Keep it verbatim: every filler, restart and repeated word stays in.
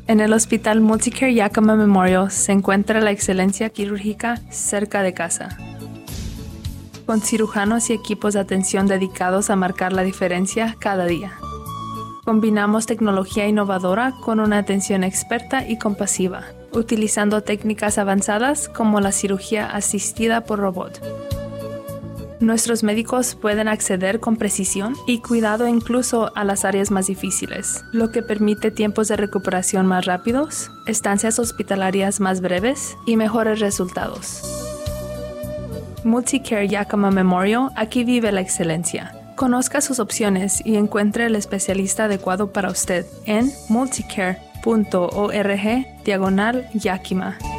En el Hospital Multicare Yakima Memorial se encuentra la excelencia quirúrgica cerca de casa. Con cirujanos y equipos de atención dedicados a marcar la diferencia cada día. Combinamos tecnología innovadora con una atención experta y compasiva, utilizando técnicas avanzadas como la cirugía asistida por robot. Nuestros médicos pueden acceder con precisión y cuidado incluso a las áreas más difíciles, lo que permite tiempos de recuperación más rápidos, estancias hospitalarias más breves y mejores resultados. Multicare Yakima Memorial, aquí vive la excelencia. Conozca sus opciones y encuentre el especialista adecuado para usted en multicare punto org diagonal Yakima.